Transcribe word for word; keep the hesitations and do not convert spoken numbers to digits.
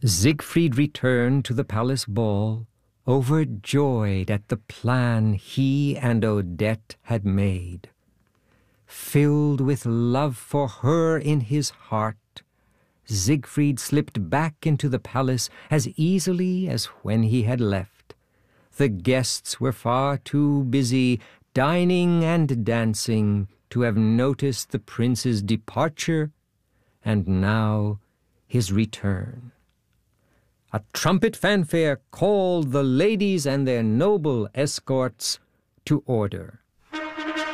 Siegfried returned to the palace ball, overjoyed at the plan he and Odette had made. Filled with love for her in his heart, Siegfried slipped back into the palace as easily as when he had left. The guests were far too busy dining and dancing to have noticed the prince's departure, and now his return. A trumpet fanfare called the ladies and their noble escorts to order.